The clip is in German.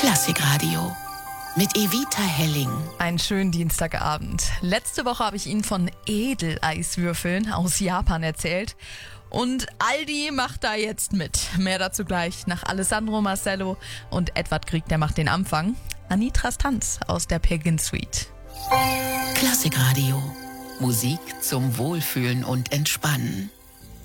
Klassikradio mit Evita Helling. Einen schönen Dienstagabend. Letzte Woche habe ich Ihnen von Edeleiswürfeln aus Japan erzählt. Und Aldi macht da jetzt mit. Mehr dazu gleich nach Alessandro Marcello und Edward Grieg, der macht den Anfang. Anitras Tanz aus der Pegin Suite. Klassikradio. Musik zum Wohlfühlen und Entspannen.